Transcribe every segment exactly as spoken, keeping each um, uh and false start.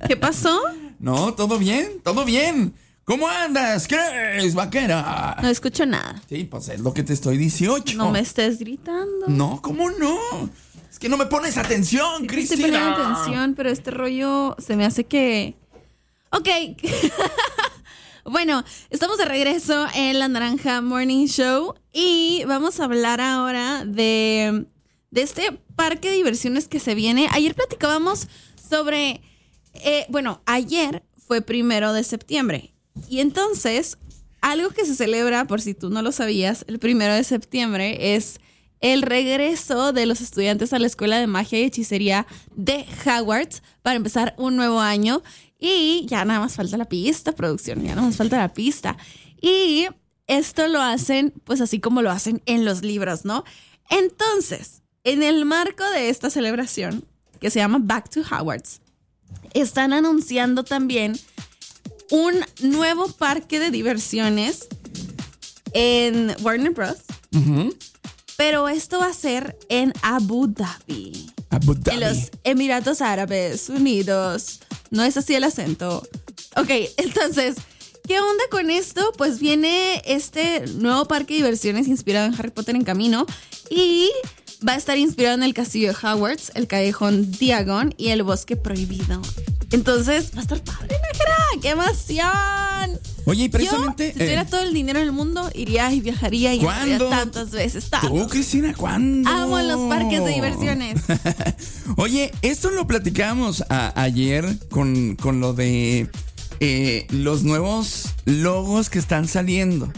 ¿Qué pasó? No, todo bien, todo bien. ¿Cómo andas? ¿Qué es, vaquera? No escucho nada. Sí, pues es lo que te estoy diciendo. No me estés gritando. No, ¿cómo no? Es que no me pones atención, Sí, Cristina. estoy poniendo atención, pero este rollo se me hace que... Ok. Bueno, estamos de regreso en La Naranja Morning Show y vamos a hablar ahora de, de este parque de diversiones que se viene. Ayer platicábamos sobre... Eh, bueno, ayer fue primero de septiembre y entonces algo que se celebra, por si tú no lo sabías, el primero de septiembre es el regreso de los estudiantes a la Escuela de Magia y Hechicería de Hogwarts para empezar un nuevo año. Y ya nada más falta la pista, producción, ya nada más falta la pista. Y esto lo hacen, pues así como lo hacen en los libros, ¿no? Entonces, en el marco de esta celebración, que se llama Back to Hogwarts, están anunciando también un nuevo parque de diversiones en Warner Bros. Uh-huh. Pero esto va a ser en Abu Dhabi. Abu Dhabi. En los Emiratos Árabes Unidos. No es así el acento. Ok, entonces, ¿qué onda con esto? Pues viene este nuevo parque de diversiones inspirado en Harry Potter en camino y va a estar inspirado en el castillo de Hogwarts, el callejón Diagon y el bosque prohibido. Entonces, va a estar padre, Nájera. ¡Qué emoción! Oye, y precisamente... Yo, si tuviera eh, todo el dinero del mundo, iría y viajaría y iría tantas veces. Tantos. ¿Tú, Cristina, cuándo? Amo los parques de diversiones. Oye, esto lo platicábamos a, ayer con, con lo de eh, los nuevos logos que están saliendo.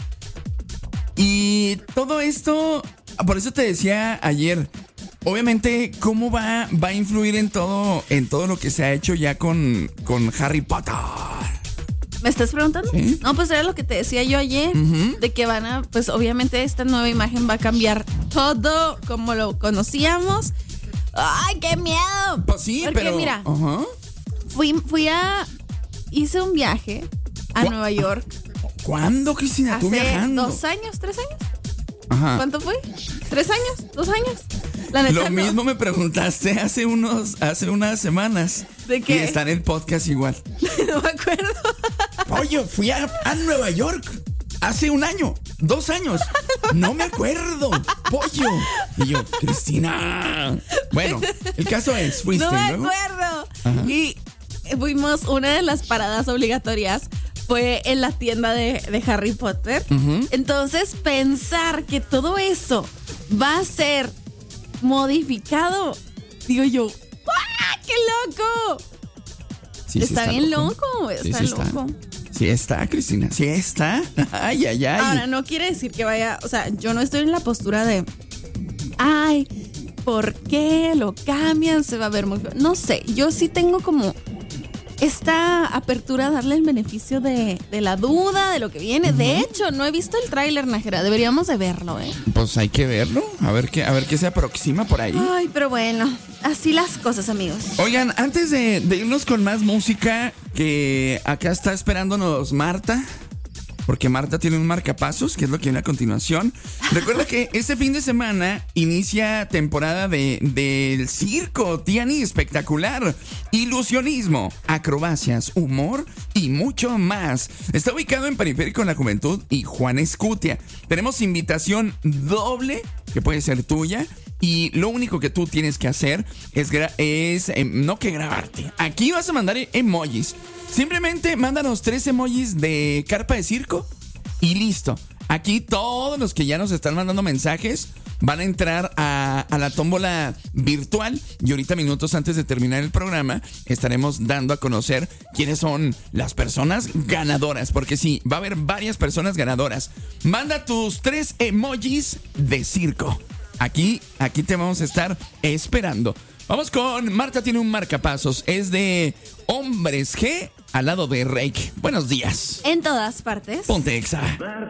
Y todo esto, por eso te decía ayer, obviamente, ¿cómo va, va a influir en todo, en todo lo que se ha hecho ya con, con Harry Potter? ¿Me estás preguntando? ¿Sí? No, pues era lo que te decía yo ayer, uh-huh. de que van a, pues obviamente esta nueva imagen va a cambiar todo como lo conocíamos. ¡Ay, qué miedo! Pues sí, porque, pero... mira, uh-huh. fui, fui a... Hice un viaje a ¿Cu- Nueva York. ¿Cuándo, Cristina? ¿Tú viajando? ¿Dos años? ¿Tres años? Ajá. ¿Cuánto fue? ¿Tres años? ¿Dos años? La neta, Lo no. mismo me preguntaste hace unos, hace unas semanas. ¿De qué? Y está en el podcast igual. No me acuerdo. Oye, fui a, a Nueva York hace un año, dos años. No me acuerdo. Pollo. Y yo, Cristina. Bueno, el caso es, fuiste. No me ¿no? acuerdo. Ajá. Y fuimos, una de las paradas obligatorias fue en la tienda de, de Harry Potter. Uh-huh. Entonces, pensar que todo eso va a ser modificado, digo yo, ¡ah, qué loco! Sí, está sí bien loco, loco está, sí, sí loco. Está. Sí está, Cristina, sí está. Ay, ay, ay. Ahora, no quiere decir que vaya, o sea, yo no estoy en la postura de, ay, ¿por qué lo cambian? Se va a ver muy feo. No sé, yo sí tengo como esta apertura a darle el beneficio de, de la duda, de lo que viene. Uh-huh. De hecho, no he visto el tráiler, Nájera. Deberíamos de verlo, ¿eh? Pues hay que verlo. A ver qué, a ver qué se aproxima por ahí. Ay, pero bueno, así las cosas, amigos. Oigan, antes de, de irnos con más música, que acá está esperándonos Marta. Porque Marta tiene un marcapasos, que es lo que viene a continuación. Recuerda que este fin de semana inicia temporada de del circo, Tiani, espectacular. Ilusionismo, acrobacias, humor y mucho más. Está ubicado en Periférico en la Juventud y Juan Escutia. Tenemos invitación doble, que puede ser tuya. Y lo único que tú tienes que hacer es, gra- es eh, no que grabarte. Aquí vas a mandar emojis. Simplemente mándanos tres emojis de carpa de circo y listo. Aquí todos los que ya nos están mandando mensajes van a entrar a, a la tómbola virtual. Y ahorita, minutos antes de terminar el programa, estaremos dando a conocer quiénes son las personas ganadoras. Porque sí, va a haber varias personas ganadoras. Manda tus tres emojis de circo. Aquí, aquí te vamos a estar esperando. Vamos con Marta tiene un marcapasos. Es de Hombres G al lado de Rake. Buenos días. En todas partes. Ponte Exa.